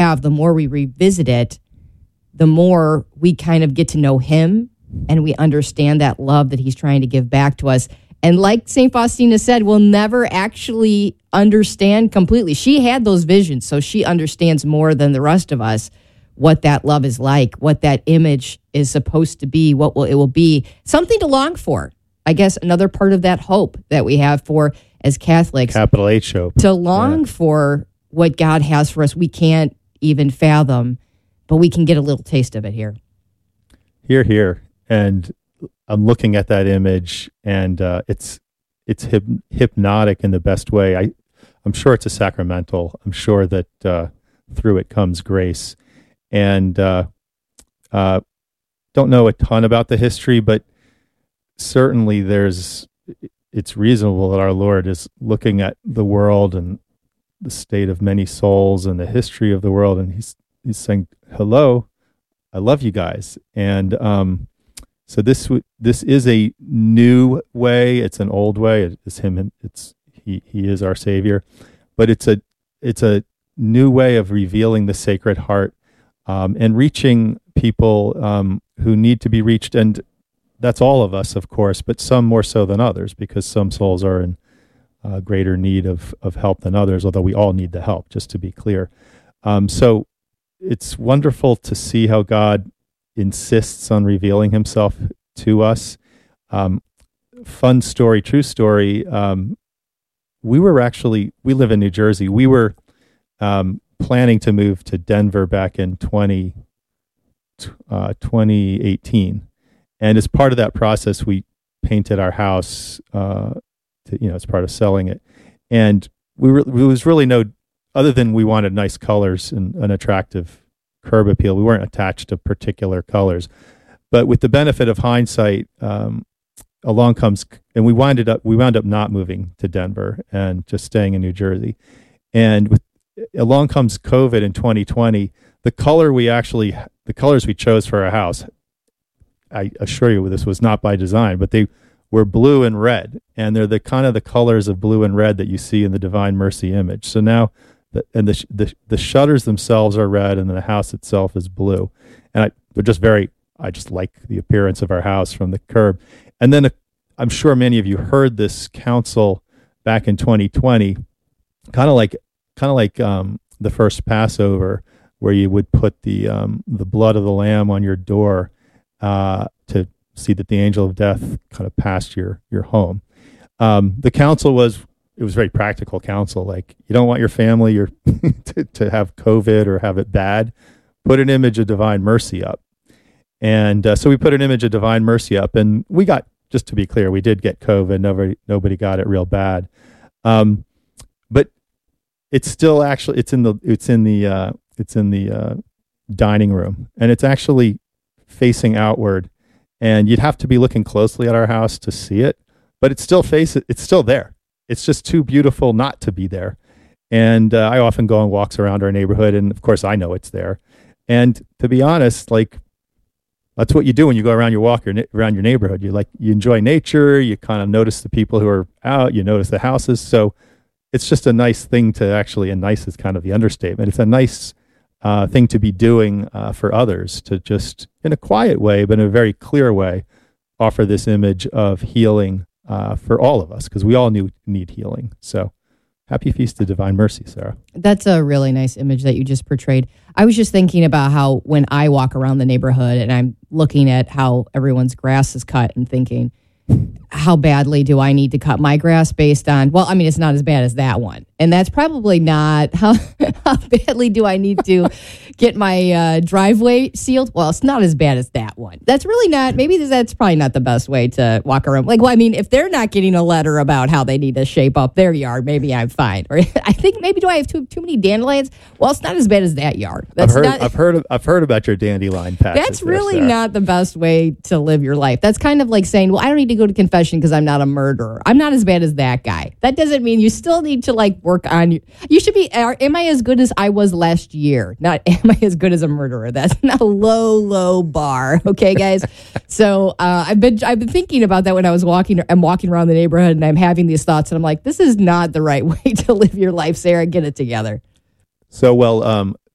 have, the more we revisit it, the more we kind of get to know him and we understand that love that he's trying to give back to us. And like St. Faustina said, we'll never actually understand completely. She had those visions, so she understands more than the rest of us what that love is like, what that image is supposed to be, it will be. Something to long for. I guess another part of that hope that we have for as Catholics. Capital H hope. To long for what God has for us. We can't even fathom, but we can get a little taste of it here. Here. And I'm looking at that image, and it's hypnotic in the best way. I'm sure it's a sacramental. I'm sure that through it comes grace. And don't know a ton about the history, but certainly it's reasonable that our Lord is looking at the world and the state of many souls and the history of the world, and he's saying, "Hello, I love you guys." And so this is a new way. It's an old way. It's him. He is our Savior, but it's a new way of revealing the Sacred Heart and reaching people who need to be reached. And that's all of us, of course, but some more so than others, because some souls are in greater need of help than others, although we all need the help, just to be clear. So it's wonderful to see how God insists on revealing himself to us. Fun story, true story. We live in New Jersey. We were planning to move to Denver back in 2018. And as part of that process, we painted our house, as part of selling it. And there was really no, other than we wanted nice colors and an attractive curb appeal, we weren't attached to particular colors. But with the benefit of hindsight, along comes, and we wound up not moving to Denver and just staying in New Jersey. And along comes COVID in 2020. The colors we chose for our house, I assure you this was not by design, but they were blue and red, and they're the kind of the colors of blue and red that you see in the Divine Mercy image. So now, the shutters themselves are red, and the house itself is blue. And I just like the appearance of our house from the curb. And then I'm sure many of you heard this council back in 2020, kind of like the first Passover, where you would put the blood of the lamb on your door to see that the angel of death kind of passed your home. The council was very practical counsel. Like, you don't want your family to have COVID or have it bad, put an image of Divine Mercy up. And so we put an image of Divine Mercy up, and we got, just to be clear, we did get COVID. Nobody got it real bad. But it's still actually, it's in the dining room, and it's actually facing outward. And you'd have to be looking closely at our house to see it, but it's still there. It's just too beautiful not to be there. And I often go on walks around our neighborhood, and of course I know it's there. And to be honest, that's what you do when you go around around your neighborhood. You enjoy nature. You kind of notice the people who are out. You notice the houses. So it's just a nice thing to actually, and nice is kind of the understatement. It's a nice thing to be doing for others, to just, in a quiet way, but in a very clear way, offer this image of healing for all of us, because we all need healing. So happy Feast of Divine Mercy, Sarah. That's a really nice image that you just portrayed. I was just thinking about how when I walk around the neighborhood and I'm looking at how everyone's grass is cut and thinking, how badly do I need to cut my grass based on, well, I mean, it's not as bad as that one. And that's probably not, how badly do I need to get my driveway sealed? Well, it's not as bad as that one. That's really not, maybe that's probably not the best way to walk around. If they're not getting a letter about how they need to shape up their yard, maybe I'm fine. Or I think maybe, do I have too many dandelions? Well, it's not as bad as that yard. I've heard about your dandelion patches. That's really not the best way to live your life. That's kind of like saying, well, I don't need to go to confession because I'm not a murderer. I'm not as bad as that guy. That doesn't mean you still need to work on you should be, am I as good as I was last year? Not, am I as good as a murderer? That's not a low bar. Okay, guys. So I've been thinking about that when I'm walking around the neighborhood and I'm having these thoughts, and I'm like, this is not the right way to live your life, Sarah. Get it together. So,